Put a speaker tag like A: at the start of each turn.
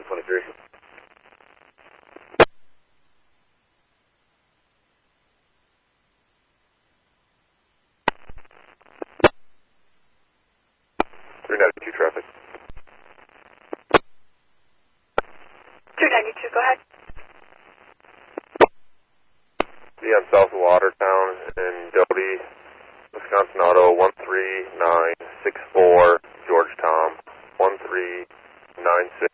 A: 723. Traffic.
B: 292, go ahead.
A: On South Watertown in Doty, Wisconsin Auto 13964, George Tom 1396.